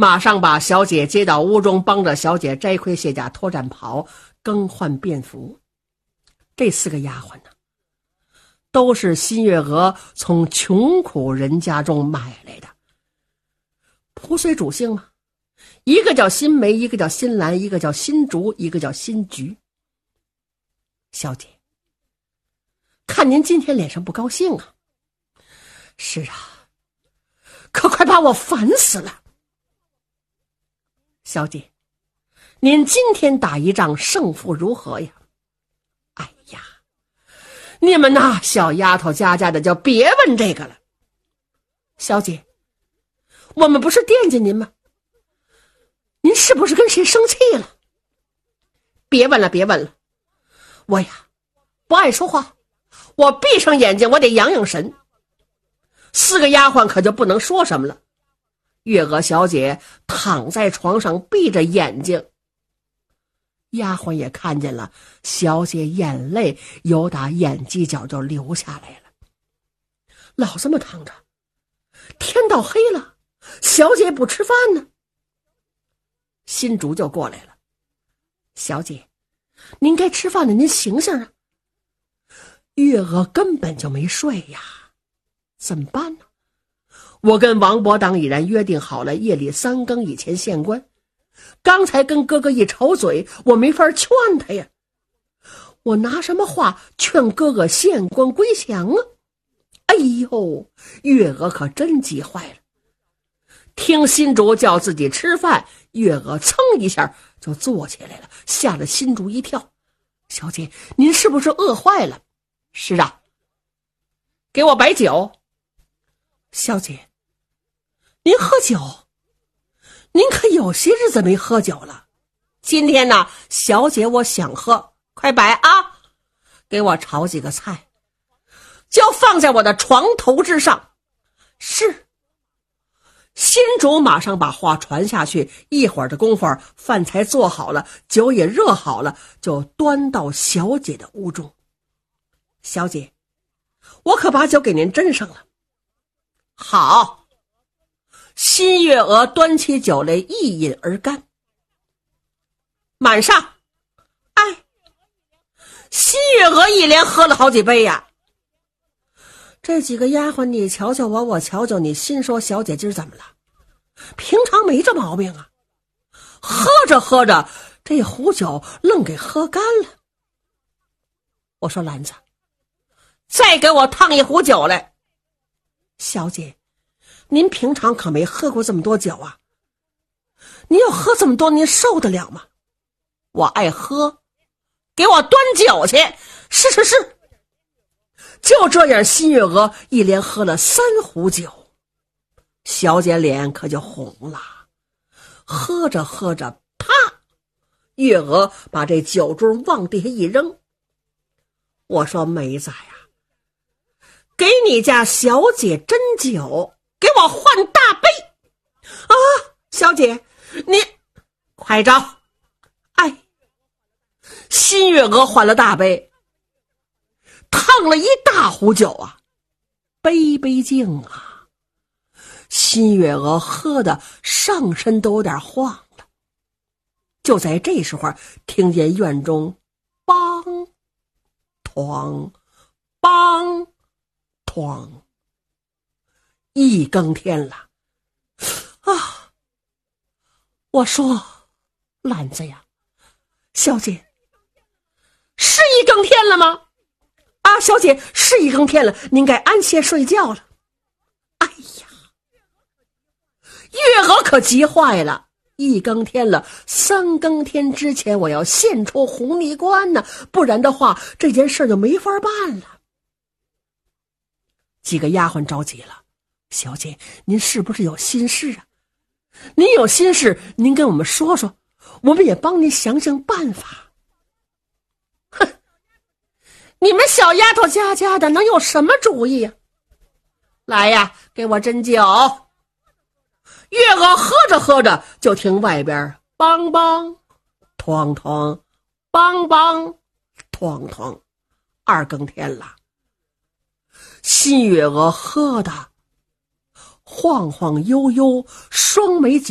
马上把小姐接到屋中，帮着小姐摘盔卸甲脱战袍，更换便服。这4个丫鬟呢，都是新月娥从穷苦人家中买来的。仆随主姓嘛，一个叫新梅，一个叫新兰，一个叫新竹，一个叫新菊。小姐，看您今天脸上不高兴啊。是啊，可快把我烦死了。小姐，您今天打一仗胜负如何呀？哎呀，你们呐，小丫头家的就别问这个了。小姐，我们不是惦记您吗？您是不是跟谁生气了？别问了，别问了。我呀，不爱说话，我闭上眼睛，我得养养神。4个丫鬟可就不能说什么了。月娥小姐躺在床上闭着眼睛，丫鬟也看见了，小姐眼泪由打眼犄角就流下来了。老这么躺着，天到黑了，小姐不吃饭呢。新竹就过来了，小姐，您该吃饭了，您醒醒啊。月娥根本就没睡呀，怎么办呢？我跟王伯当已然约定好了，夜里3更以前献官。刚才跟哥哥一吵嘴，我没法劝他呀。我拿什么话劝哥哥献官归降啊？哎呦，月娥可真急坏了。听新竹叫自己吃饭，月娥噌一下就坐起来了，吓了新竹一跳。小姐，您是不是饿坏了？是啊。给我摆酒。小姐，您喝酒？您可有些日子没喝酒了。今天呢，小姐我想喝，快摆啊！给我炒几个菜，就放在我的床头之上。是。新竹马上把话传下去，一会儿的功夫，饭才做好了，酒也热好了，就端到小姐的屋中。小姐，我可把酒给您斟上了。好。新月娥端起酒来，一饮而干。满上。哎，新月娥一连喝了好几杯呀。这几个丫鬟，你瞧瞧我，我瞧瞧你，心说小姐今儿怎么了？平常没这毛病啊。喝着喝着，这壶酒愣给喝干了。我说兰子，再给我烫一壶酒来。小姐，您平常可没喝过这么多酒啊。您要喝这么多，您受得了吗？我爱喝，给我端酒去。是是是。就这样，新月娥一连喝了3壶酒，小姐脸可就红了。喝着喝着，啪，月娥把这酒盅往地下一扔。我说梅子呀，给你家小姐斟酒，给我换大杯啊！小姐，你快着。哎，新月娥换了大杯，烫了一大壶酒啊，杯杯敬啊。新月娥喝的上身都有点晃了。就在这时候，听见院中梆哐梆哐，一更天了啊！我说兰子呀，小姐，是一更天了吗？啊，小姐，是一更天了，您该安歇睡觉了。哎呀，月娥可急坏了。一更天了，3更天之前我要献出红泥关呢，不然的话这件事就没法办了。几个丫鬟着急了，小姐，您是不是有心事啊？您有心事，您跟我们说说，我们也帮您想想办法。哼，你们小丫头家的能有什么主意呀？来呀，给我斟酒。月娥喝着喝着，就听外边梆梆哐哐梆梆哐哐，2更天了。新月娥喝的晃晃悠悠，双眉